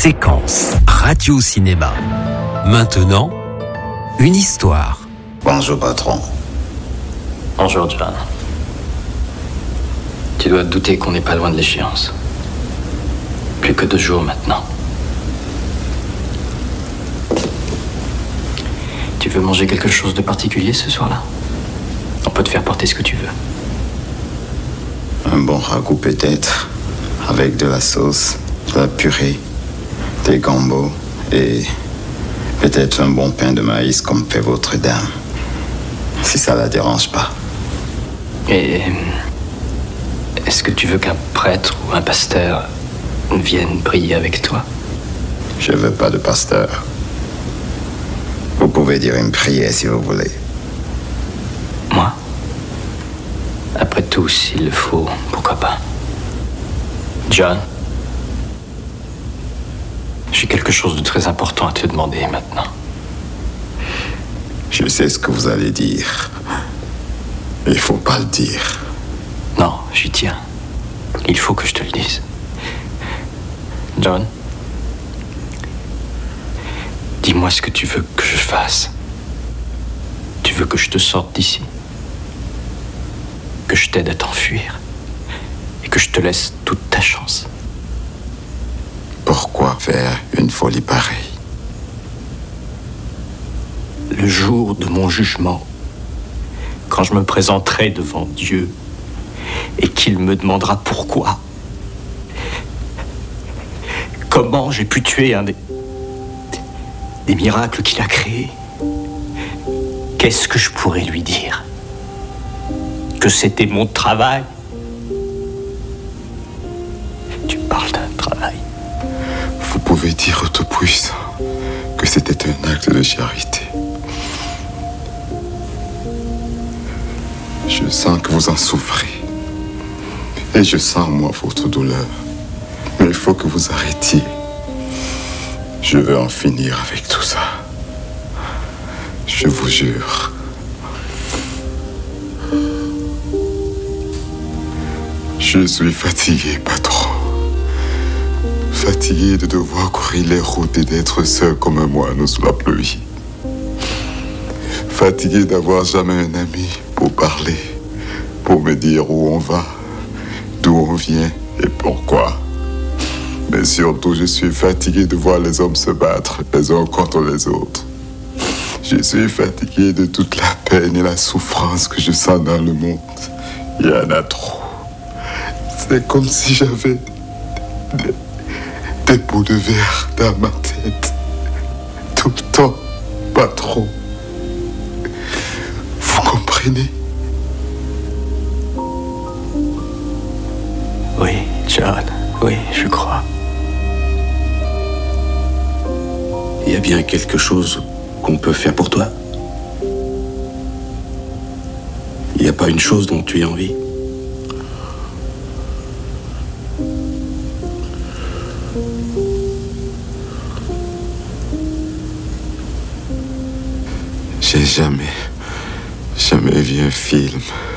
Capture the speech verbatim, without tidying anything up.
Séquence radio-cinéma. Maintenant, une histoire. Bonjour patron. Bonjour John. Tu dois te douter qu'on n'est pas loin de l'échéance. Plus que deux jours maintenant. Tu veux manger quelque chose de particulier ce soir-là? On peut te faire porter ce que tu veux. Un bon ragoût peut-être, avec de la sauce, de la purée, des gambos et peut-être un bon pain de maïs comme fait votre dame. Si ça la dérange pas. Et est-ce que tu veux qu'un prêtre ou un pasteur vienne prier avec toi? Je veux pas de pasteur. Vous pouvez dire une prière si vous voulez. Moi? Après tout, s'il le faut, pourquoi pas? John? J'ai quelque chose de très important à te demander maintenant. Je sais ce que vous allez dire. Il faut pas le dire. Non, j'y tiens. Il faut que je te le dise. John? Dis-moi ce que tu veux que je fasse. Tu veux que je te sorte d'ici? Que je t'aide à t'enfuir? Et que je te laisse toute ta chance? Pourquoi faire une folie pareille? Le jour de mon jugement, quand je me présenterai devant Dieu et qu'il me demandera pourquoi, comment j'ai pu tuer un des, des miracles qu'il a créés, qu'est-ce que je pourrais lui dire? Que c'était mon travail? Tu parles d'un travail. Vous pouvez dire au Tout-Puissant que c'était un acte de charité. Je sens que vous en souffrez. Et je sens, moi, votre douleur. Mais il faut que vous arrêtiez. Je veux en finir avec tout ça. Je vous jure. Je suis fatigué, patron. Fatigué de devoir courir les routes et d'être seul comme un moineau sous la pluie. Fatigué d'avoir jamais un ami pour parler, pour me dire où on va, d'où on vient et pourquoi. Mais surtout, je suis fatigué de voir les hommes se battre les uns contre les autres. Je suis fatigué de toute la peine et la souffrance que je sens dans le monde. Il y en a trop. C'est comme si j'avais des, des bouts de verre dans ma tête. Tout le temps, pas trop. Vous comprenez? Oui, John, oui, je crois. Il y a bien quelque chose qu'on peut faire pour toi? Il n'y a pas une chose dont tu aies envie? J'ai jamais, jamais vu un film